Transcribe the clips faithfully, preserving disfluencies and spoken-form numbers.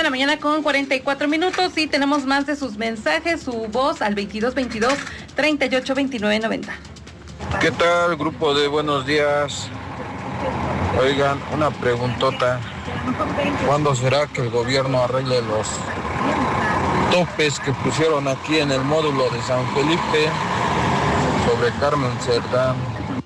la mañana con cuarenta y cuatro minutos y tenemos más de sus mensajes, su voz al veintidós veintidós, treinta y ocho veintinueve noventa. ¿Qué tal, grupo de buenos días? Oigan, una preguntota. ¿Cuándo será que el gobierno arregle los topes que pusieron aquí en el módulo de San Felipe sobre Carmen Cerdán?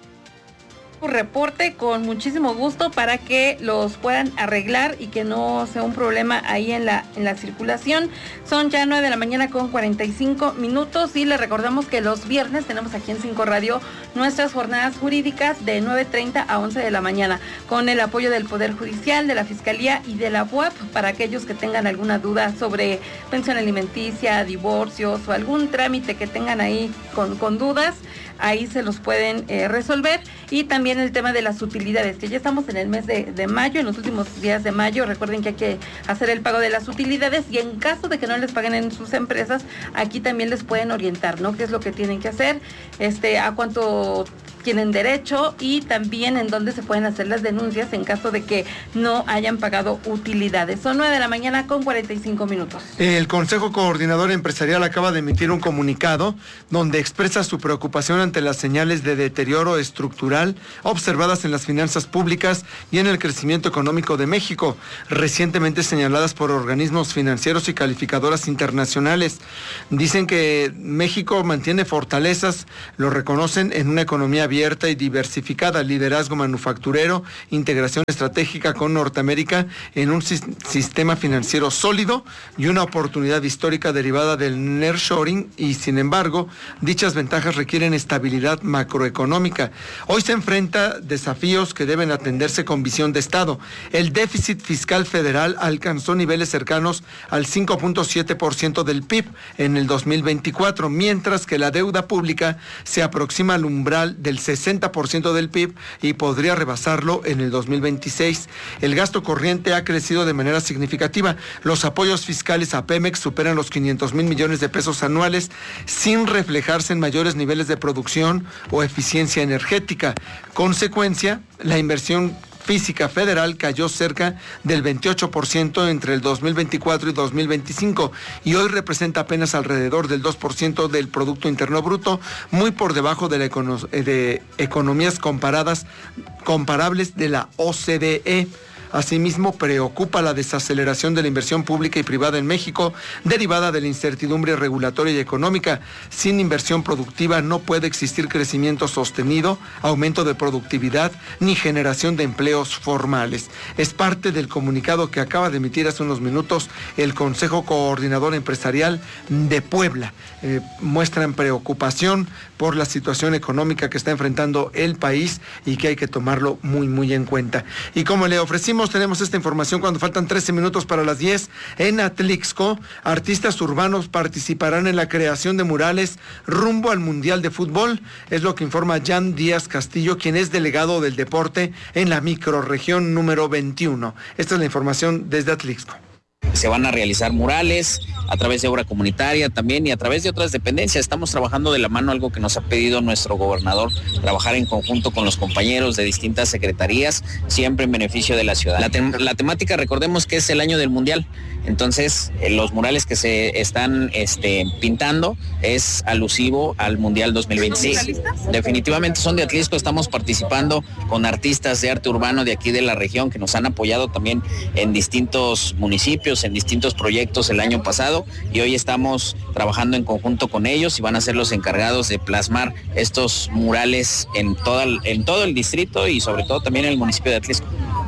Reporte con muchísimo gusto para que los puedan arreglar y que no sea un problema ahí en la en la circulación. Son ya nueve de la mañana con cuarenta y cinco minutos y les recordamos que los viernes tenemos aquí en Cinco Radio nuestras jornadas jurídicas de nueve treinta a once de la mañana con el apoyo del Poder Judicial, de la Fiscalía y de la U A P para aquellos que tengan alguna duda sobre pensión alimenticia, divorcios o algún trámite que tengan ahí con, con dudas. Ahí se los pueden eh, resolver. Y también el tema de las utilidades, que ya estamos en el mes de, de mayo, en los últimos días de mayo. Recuerden que hay que hacer el pago de las utilidades y en caso de que no les paguen en sus empresas, aquí también les pueden orientar, ¿no? ¿Qué es lo que tienen que hacer? Este, a cuánto tienen derecho y también en dónde se pueden hacer las denuncias en caso de que no hayan pagado utilidades. Son nueve de la mañana con cuarenta y cinco minutos. El Consejo Coordinador Empresarial acaba de emitir un comunicado donde expresa su preocupación ante las señales de deterioro estructural observadas en las finanzas públicas y en el crecimiento económico de México, recientemente señaladas por organismos financieros y calificadoras internacionales. Dicen que México mantiene fortalezas, lo reconocen en una economía abierta y diversificada, liderazgo manufacturero, integración estratégica con Norteamérica en un si- sistema financiero sólido y una oportunidad histórica derivada del nearshoring y, sin embargo, dichas ventajas requieren estabilidad macroeconómica. Hoy se enfrenta desafíos que deben atenderse con visión de Estado. El déficit fiscal federal alcanzó niveles cercanos al cinco punto siete por ciento del P I B en el dos mil veinticuatro, mientras que la deuda pública se aproxima al umbral del sesenta por ciento del P I B y podría rebasarlo en el dos mil veintiséis. El gasto corriente ha crecido de manera significativa. Los apoyos fiscales a Pemex superan los quinientos mil millones de pesos anuales sin reflejarse en mayores niveles de producción o eficiencia energética. Consecuencia, la inversión física federal cayó cerca del veintiocho por ciento entre el dos mil veinticuatro y dos mil veinticinco y hoy representa apenas alrededor del dos por ciento del Producto Interno Bruto, muy por debajo de, la econo- de economías comparadas, comparables de la O C D E. Asimismo, preocupa la desaceleración de la inversión pública y privada en México, derivada de la incertidumbre regulatoria y económica. Sin inversión productiva no puede existir crecimiento sostenido, aumento de productividad, ni generación de empleos formales. Es parte del comunicado que acaba de emitir hace unos minutos el Consejo Coordinador Empresarial de Puebla. Eh, muestran preocupación por la situación económica que está enfrentando el país y que hay que tomarlo muy, muy en cuenta. Y como le ofrecimos, tenemos esta información cuando faltan trece minutos para las diez. En Atlixco, artistas urbanos participarán en la creación de murales rumbo al Mundial de Fútbol. Es lo que informa Jan Díaz Castillo, quien es delegado del deporte en la microrregión número veintiuno. Esta es la información desde Atlixco. Se van a realizar murales a través de obra comunitaria también y a través de otras dependencias. Estamos trabajando de la mano, algo que nos ha pedido nuestro gobernador, trabajar en conjunto con los compañeros de distintas secretarías, siempre en beneficio de la ciudad. La, tem- la temática, recordemos que es el año del Mundial, entonces eh, los murales que se están este, pintando es alusivo al Mundial dos mil veintiséis. Sí, definitivamente son de Atlixco, estamos participando con artistas de arte urbano de aquí de la región que nos han apoyado también en distintos municipios, en distintos proyectos el año pasado, y hoy estamos trabajando en conjunto con ellos y van a ser los encargados de plasmar estos murales en, toda, en todo el distrito y sobre todo también en el municipio de Atlixco.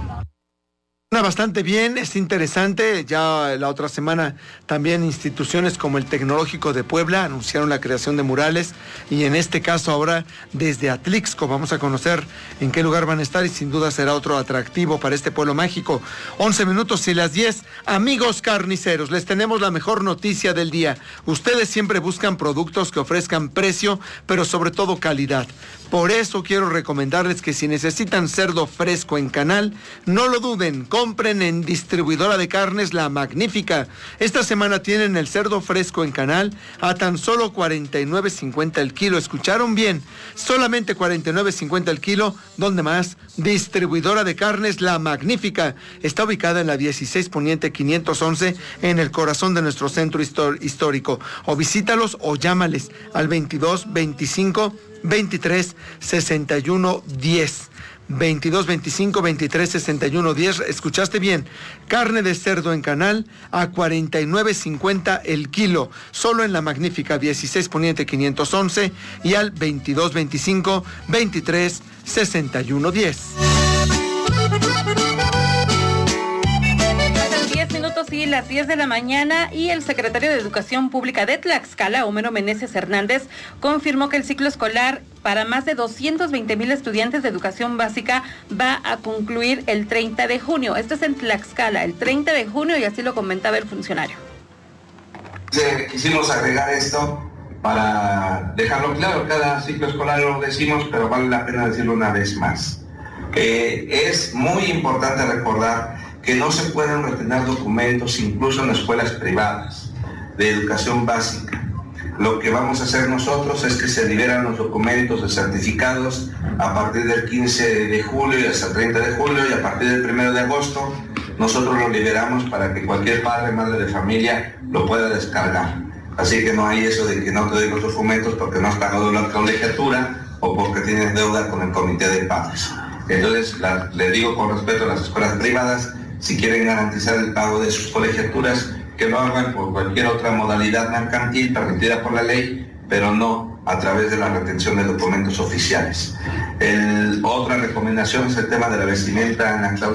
Bastante bien, es interesante. Ya la otra semana también instituciones como el Tecnológico de Puebla anunciaron la creación de murales y en este caso ahora desde Atlixco vamos a conocer en qué lugar van a estar y sin duda será otro atractivo para este pueblo mágico. once minutos y las diez. Amigos carniceros, les tenemos la mejor noticia del día. Ustedes siempre buscan productos que ofrezcan precio, pero sobre todo calidad. Por eso quiero recomendarles que si necesitan cerdo fresco en canal, no lo duden, compren compren en distribuidora de carnes La Magnífica. Esta semana tienen el cerdo fresco en canal a tan solo cuarenta y nueve cincuenta el kilo. ¿Escucharon bien? Solamente cuarenta y nueve cincuenta el kilo. ¿Dónde más? Distribuidora de carnes La Magnífica. Está ubicada en la dieciséis Poniente quinientos once, en el corazón de nuestro centro histórico. O visítalos o llámales al veintidós veinticinco veintitrés sesenta y uno diez. veintidós veinticinco veintitrés sesenta y uno diez. Escuchaste bien. Carne de cerdo en canal a cuarenta y nueve cincuenta el kilo. Solo en La Magnífica, dieciséis Poniente quinientos once, y al veintidós veinticinco veintitrés sesenta y uno diez. Sí, las diez de la mañana, y el secretario de Educación Pública de Tlaxcala, Homero Meneses Hernández, confirmó que el ciclo escolar para más de doscientos veinte mil estudiantes de educación básica va a concluir el treinta de junio. Esto es en Tlaxcala, el treinta de junio, y así lo comentaba el funcionario. Quisimos agregar esto para dejarlo claro. Cada ciclo escolar lo decimos, pero vale la pena decirlo una vez más. Eh, es muy importante recordar que no se pueden retener documentos incluso en escuelas privadas de educación básica. Lo que vamos a hacer nosotros es que se liberan los documentos de certificados a partir del quince de julio y hasta el treinta de julio, y a partir del primero de agosto nosotros lo liberamos para que cualquier padre, madre de familia lo pueda descargar. Así que no hay eso de que no te doy los documentos porque no has pagado la colegiatura o porque tienes deuda con el comité de padres. Entonces, la, le digo con respeto a las escuelas privadas, si quieren garantizar el pago de sus colegiaturas, que lo hagan por cualquier otra modalidad mercantil permitida por la ley, pero no a través de la retención de documentos oficiales. El, otra recomendación es el tema de la vestimenta en la clausura.